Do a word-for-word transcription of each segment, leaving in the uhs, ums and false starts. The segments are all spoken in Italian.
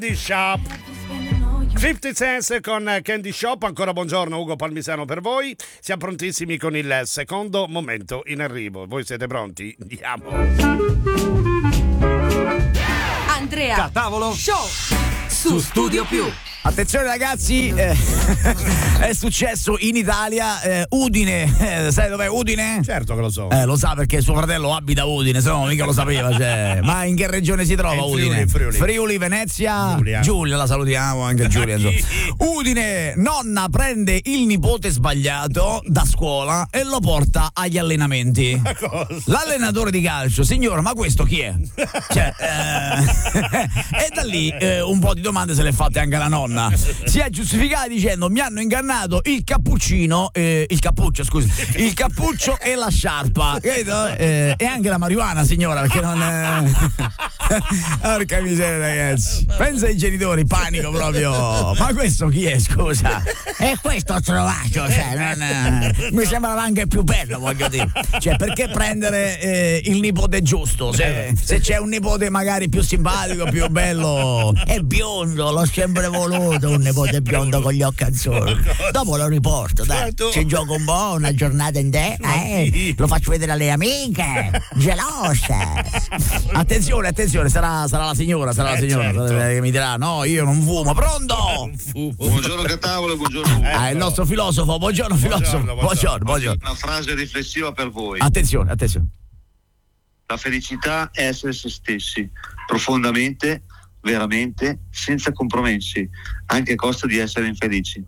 Candy Shop. cinquanta Cent con Candy Shop. Ancora buongiorno, Ugo Palmisano per voi. Siamo prontissimi con il secondo momento in arrivo. Voi siete pronti? Andiamo. Andrea Catavolo Show su Studio Più. Attenzione ragazzi, eh, è successo in Italia, eh, Udine, eh, sai dov'è Udine? Certo che lo so. Eh, lo sa perché suo fratello abita a Udine, se no mica lo sapeva. Cioè. Ma in che regione si trova Friuli, Udine? Friuli. Friuli, Venezia, Giulia. Giulia, la salutiamo anche Giulia. Udine, nonna prende il nipote sbagliato da scuola e lo porta agli allenamenti. L'allenatore di calcio, signora, ma questo chi è? Cioè, eh, e da lì eh, un po' di domande se le fatte anche la nonna. Si è giustificata dicendo mi hanno ingannato il cappuccino, eh, il cappuccio scusi, il cappuccio e la sciarpa, capito? Eh, e anche la marijuana, signora, perché non è... Porca miseria ragazzi, pensa ai genitori, panico proprio. Ma questo chi è, scusa? E questo ho trovato, cioè, non è... mi sembrava anche più bello, voglio dire. Cioè, perché prendere eh, il nipote giusto? Se, se c'è un nipote magari più simpatico, più bello, è biondo, l'ho sempre voluto un nipote biondo con gli occhi azzurri. Dopo lo riporto, dai, ci gioco un po', una giornata in te, eh? Lo faccio vedere alle amiche gelose. Attenzione, attenzione, sarà, sarà la signora, sarà la signora eh, certo. che mi dirà no, io non fumo. Pronto? Buongiorno Catavolo, buongiorno. Ah, il nostro filosofo, buongiorno filosofo. Buongiorno, Buongiorno, buongiorno. Una frase riflessiva per voi. Attenzione, attenzione. La felicità è essere se stessi, profondamente, veramente, senza compromessi, anche a costo di essere infelici.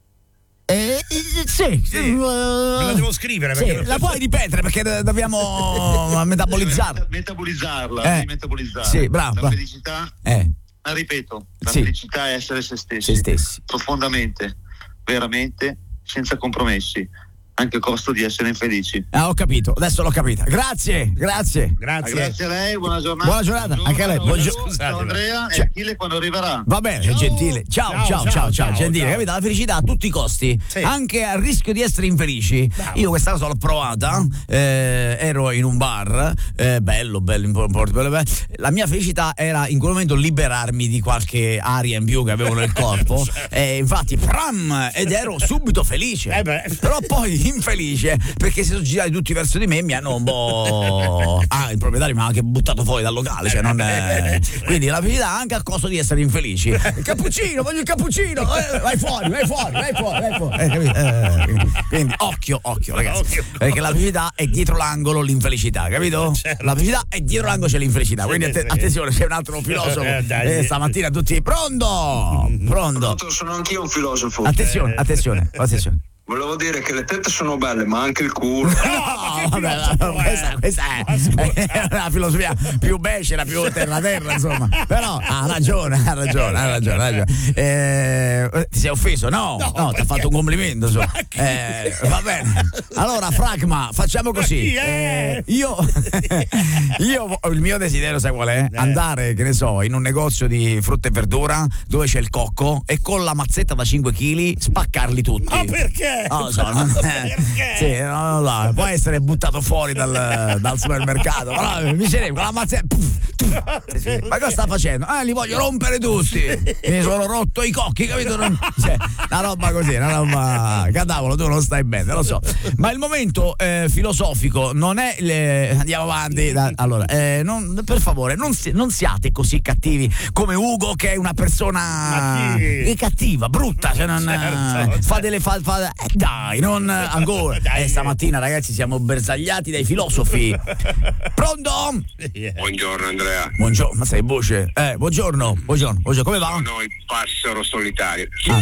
Eh, sì, Sì, me la devo scrivere sì, perché... la puoi ripetere perché dobbiamo metabolizzarla. Meta- metabolizzarla, Eh, devi metabolizzarla. sì, bravo, La bravo. felicità, Eh, la ripeto, la Sì. felicità è essere se stessi, se stessi. profondamente, veramente, senza compromessi, anche a costo di essere infelici. Ah, ho capito, adesso l'ho capita. Grazie, grazie. Grazie. Grazie a lei, buona giornata. Buona giornata, anche a lei. Buongiorno. Ciao Andrea, Ciao. e Achille quando arriverà. Va bene, gentile. Ciao, ciao, ciao, ciao, ciao, gentile. ciao. Capito? La felicità a tutti i costi, Sì. anche a rischio di essere infelici. Bravo. Io questa cosa l'ho provata. Eh, ero in un bar, eh, bello, bello, importante. Bello, bello. La mia felicità era in quel momento liberarmi di qualche aria in più che avevo nel corpo. E infatti, pram! Ed ero subito felice. Eh beh. Però poi infelice perché si sono girati tutti verso di me e mi hanno un po'. Ah, il proprietario mi ha anche buttato fuori dal locale. Cioè non è... Quindi la felicità anche a costo di essere infelici. Il cappuccino, voglio il cappuccino! Eh, vai fuori, vai fuori, vai fuori, vai fuori. Eh, capito? Eh, quindi, quindi occhio, occhio, ragazzi. Occhio. Perché la felicità è dietro l'angolo l'infelicità, capito? Certo. La felicità è dietro l'angolo c'è l'infelicità. Sì, Quindi atte- sì. attenzione, c'è un altro filosofo. Eh, dai. Eh, stamattina tutti. Pronto! Pronto! Sono anch'io un filosofo. Attenzione, attenzione, attenzione. Volevo dire che le tette sono belle, ma anche il culo. No, vabbè, vabbè, questa, questa è, è una filosofia più becera, più terra terra, insomma. Però ha ragione, ha ragione, ha ragione. Ha ragione. Eh, ti sei offeso? No, no, no ti ha fatto un complimento. Insomma. Eh, va bene. Allora, Fragma, facciamo così. Eh, io, io, il mio desiderio, sai qual è? Andare, che ne so, in un negozio di frutta e verdura dove c'è il cocco e con la mazzetta da cinque chili spaccarli tutti. Ma perché? Non lo so, non, Perché? sì, non lo so, può essere buttato fuori dal, dal supermercato, però mi c'è con la mazzetta. Sì, sì. Ma cosa sta facendo? Eh, li voglio rompere tutti. Mi sono rotto i cocchi, capito? Non, cioè, una roba così, una roba. Cadavolo, tu non stai bene, lo so. Ma il momento eh, filosofico non è. Le... Andiamo avanti. Da... Allora, eh, non, per favore, non, si, non siate così cattivi come Ugo, che è una persona è cattiva, brutta. Cioè non, Certo, fa delle fa, fa, eh, dai, non ancora. Dai. Eh, stamattina, ragazzi, siamo bersagliati dai filosofi. Pronto? Buongiorno Andrea. Buongiorno, ma sei voce? Eh, buongiorno, buongiorno, buongiorno, come va? Sono il passero solitario. Ah.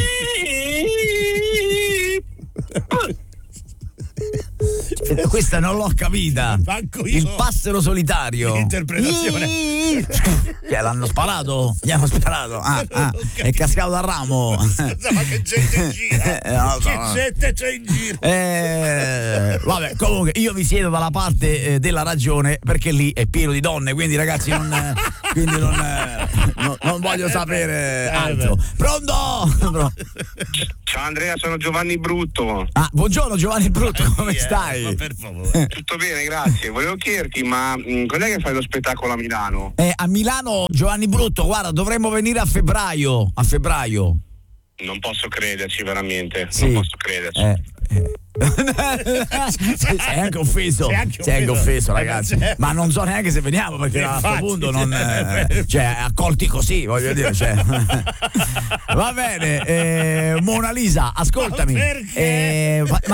Questa non l'ho capita. Manco io. Il passero solitario. L'interpretazione. Che l'hanno sparato? Gli hanno sparato. Ah, ah, è cascato dal ramo. Scusa, ma che gente in giro? Eh, non lo so. Che gente c'è in giro? Eh, vabbè, comunque io vi siedo dalla parte eh, della ragione perché lì è pieno di donne, quindi ragazzi non, quindi non, eh, no, non voglio sapere altro. Pronto? Ciao Andrea, sono Giovanni Brutto. Ah, buongiorno Giovanni Brutto, come Yeah, stai? ma per favore. Tutto bene, grazie. Volevo chiederti, ma mh, quando è che fai lo spettacolo a Milano? Eh, a Milano Giovanni Brutto, guarda, dovremmo venire a febbraio, a febbraio. Non posso crederci, veramente. Sì. Non posso crederci. Eh, eh. sei anche offeso, Sei anche sei anche offeso. offeso, ragazzi. Eh, Ma non so neanche se veniamo perché a questo Infatti. punto non, eh, cioè, accolti così, voglio dire. Cioè. Va bene, eh, Mona Lisa, ascoltami. Ma perché? Eh, ma, ma